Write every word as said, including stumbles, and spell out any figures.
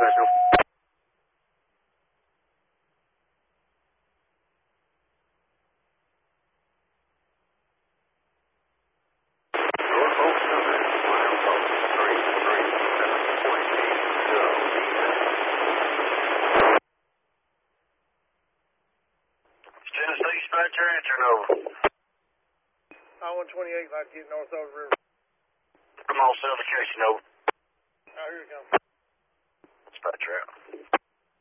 Dispatcher. Norfolk Southern, milepost three three seven point eight zero. Tennessee Dispatcher, answer over. I one twenty-eight, like to get north over the river. Come on, cell location over. Oh, here it comes. Dispatcher out.